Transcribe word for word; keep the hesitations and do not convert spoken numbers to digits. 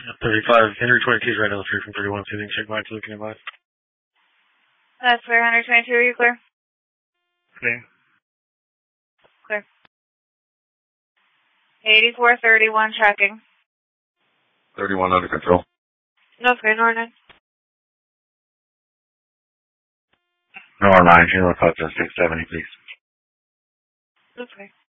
thirty-five, Henry twenty-two is right down the street from thirty-one, so you can check mine to looking at mine. That's clear, Henry twenty-two, are you clear? Clear. Clear. eighty-four thirty-one, tracking. thirty-one under control. No, clear, Nor nine. Nor nine, Hero Delta six seventy, please. Okay.